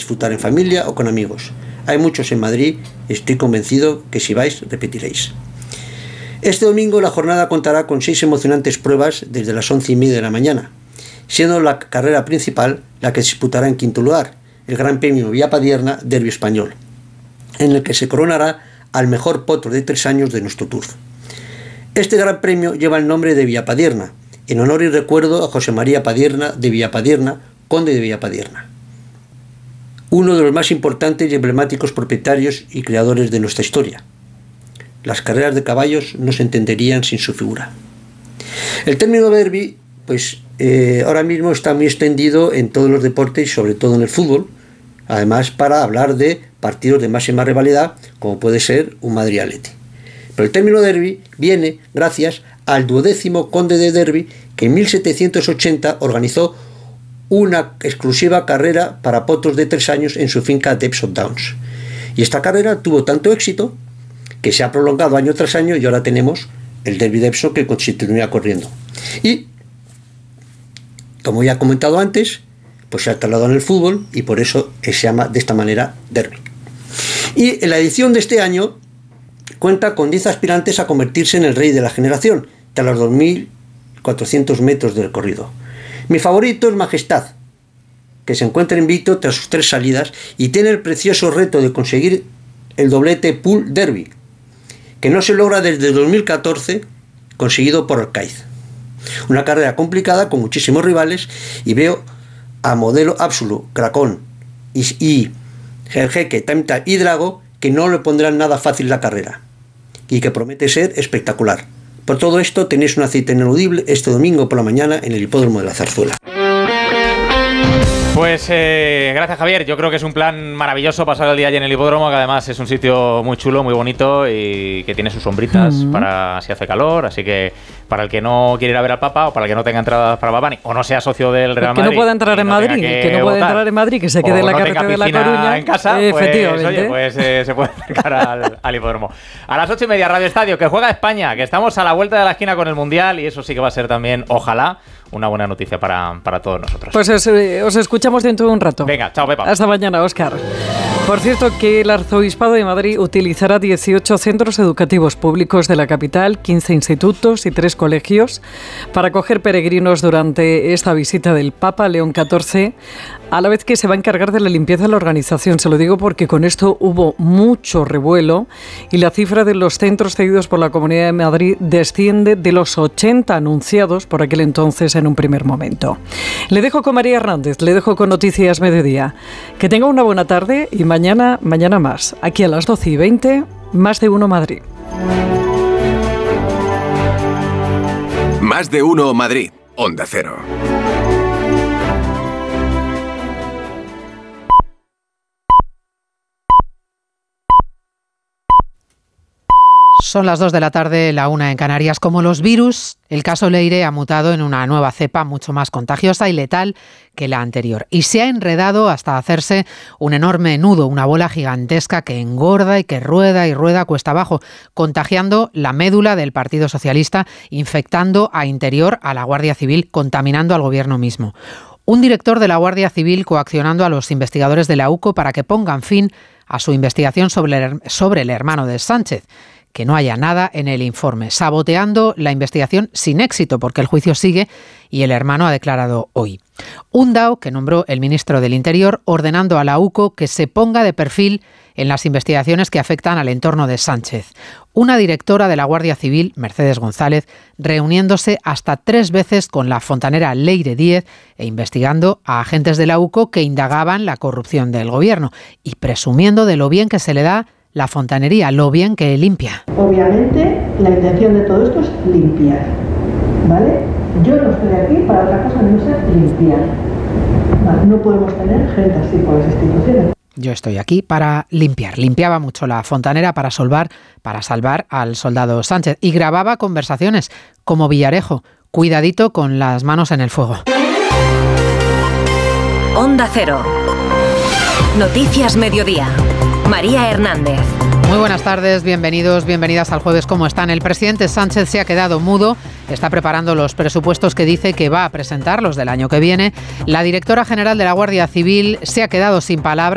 disfrutar en familia o con amigos. Hay muchos en Madrid y estoy convencido que si vais, repetiréis. Este domingo la jornada contará con 6 emocionantes pruebas desde las 11:30 de la mañana, siendo la carrera principal la que se disputará en quinto lugar, el Gran Premio Vía Padierna Derby Español, en el que se coronará al mejor potro de 3 años de nuestro Turf. Este gran premio lleva el nombre de Vía Padierna, en honor y recuerdo a José María Padierna de Villapadierna, conde de Villapadierna, uno de los más importantes y emblemáticos propietarios y creadores de nuestra historia. Las carreras de caballos no se entenderían sin su figura. El término derby, ahora mismo está muy extendido en todos los deportes y sobre todo en el fútbol, además para hablar de partidos de máxima rivalidad, como puede ser un Madrid-Atleti. Pero el término derby viene gracias al 12º conde de Derby, que en 1780 organizó una exclusiva carrera para potros de 3 años en su finca de Epsom Downs. Y esta carrera tuvo tanto éxito que se ha prolongado año tras año y ahora tenemos el Derby de Epsom que continúa corriendo. Y, como ya he comentado antes, se ha trasladado en el fútbol y por eso se llama de esta manera Derby. Y en la edición de este año cuenta con 10 aspirantes a convertirse en el rey de la generación, tras los 2.400 metros de recorrido. Mi favorito es Majestad, que se encuentra invicto tras sus 3 salidas y tiene el precioso reto de conseguir el doblete Pool Derby, que no se logra desde 2014, conseguido por Arcaiz. Una carrera complicada con muchísimos rivales y veo a Modelo Absolu, Cracón y Jerjeque, Tamta y Drago que no le pondrán nada fácil la carrera y que promete ser espectacular. Por todo esto tenéis una cita ineludible este domingo por la mañana en el Hipódromo de la Zarzuela. Pues gracias, Javier. Yo creo que es un plan maravilloso pasar el día allí en el hipódromo, que además es un sitio muy chulo, muy bonito y que tiene sus sombritas para si hace calor. Así que para el que no quiere ir a ver al Papa o para el que no tenga entradas para Papani o no sea socio del Real Madrid, que no pueda entrar en Madrid, que se quede en la carretera de La Coruña en casa, efectivamente. Se puede acercar al hipódromo. A las 8:30 Radio Estadio, que juega España, que estamos a la vuelta de la esquina con el Mundial y eso sí que va a ser también, ojalá, una buena noticia para todos nosotros. Pues os escuchamos dentro de un rato. Venga, chao, Pepa. Hasta mañana, Óscar. Por cierto, que el Arzobispado de Madrid utilizará 18 centros educativos públicos de la capital, 15 institutos y 3 colegios para acoger peregrinos durante esta visita del Papa León XIV, a la vez que se va a encargar de la limpieza de la organización. Se lo digo porque con esto hubo mucho revuelo y la cifra de los centros cedidos por la Comunidad de Madrid desciende de los 80 anunciados por aquel entonces en un primer momento. Le dejo con María Hernández, le dejo con Noticias Mediodía. Que tenga una buena tarde y mañana más. Aquí a las 12:20, Más de Uno Madrid. Más de Uno Madrid, Onda Cero. Son las 2 de la tarde, la 1 en Canarias. Como los virus, el caso Leire ha mutado en una nueva cepa mucho más contagiosa y letal que la anterior. Y se ha enredado hasta hacerse un enorme nudo, una bola gigantesca que engorda y que rueda y rueda cuesta abajo, contagiando la médula del Partido Socialista, infectando a Interior, a la Guardia Civil, contaminando al gobierno mismo. Un director de la Guardia Civil coaccionando a los investigadores de la UCO para que pongan fin a su investigación sobre el hermano de Sánchez. Que no haya nada en el informe, saboteando la investigación sin éxito, porque el juicio sigue y el hermano ha declarado hoy. Un DAO que nombró el ministro del Interior ordenando a la UCO que se ponga de perfil en las investigaciones que afectan al entorno de Sánchez. Una directora de la Guardia Civil, Mercedes González, reuniéndose hasta 3 veces con la fontanera Leire Díez e investigando a agentes de la UCO que indagaban la corrupción del gobierno y presumiendo de lo bien que se le da la fontanería, lo bien que limpia. Obviamente, la intención de todo esto es limpiar, ¿vale? Yo no estoy aquí para otra cosa que no sea limpiar. ¿Vale? No podemos tener gente así por las instituciones. Yo estoy aquí para limpiar. Limpiaba mucho la fontanera para salvar al soldado Sánchez y grababa conversaciones como Villarejo. Cuidadito con las manos en el fuego. Onda Cero. Noticias Mediodía. María Hernández. Muy buenas tardes, bienvenidos, bienvenidas al Jueves. ¿Cómo están? El presidente Sánchez se ha quedado mudo, está preparando los presupuestos que dice que va a presentar, los del año que viene. La directora general de la Guardia Civil se ha quedado sin palabras.